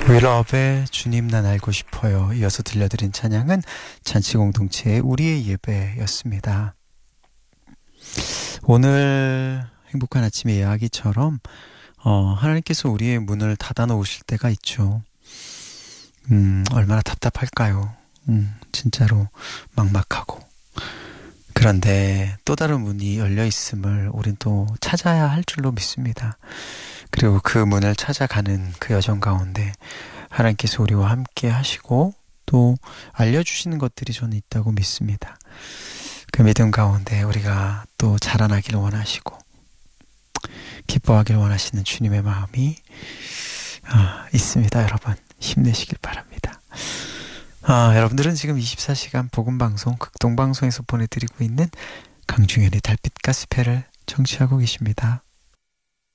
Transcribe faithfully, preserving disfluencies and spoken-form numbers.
윌럽의 주님 난 알고 싶어요. 이어서 들려드린 찬양은 잔치공동체의 우리의 예배였습니다. 오늘 행복한 아침의 이야기처럼 어, 하나님께서 우리의 문을 닫아 놓으실 때가 있죠. 음, 얼마나 답답할까요? 음, 진짜로 막막하고. 그런데 또 다른 문이 열려 있음을 우린 또 찾아야 할 줄로 믿습니다. 그리고 그 문을 찾아가는 그 여정 가운데 하나님께서 우리와 함께 하시고 또 알려주시는 것들이 저는 있다고 믿습니다. 그 믿음 가운데 우리가 또 자라나기를 원하시고 기뻐하기를 원하시는 주님의 마음이 아, 있습니다. 여러분 힘내시길 바랍니다. 아, 여러분들은 지금 이십사 시간 복음방송 극동방송에서 보내드리고 있는 강중현의 달빛 가스펠을 청취하고 계십니다.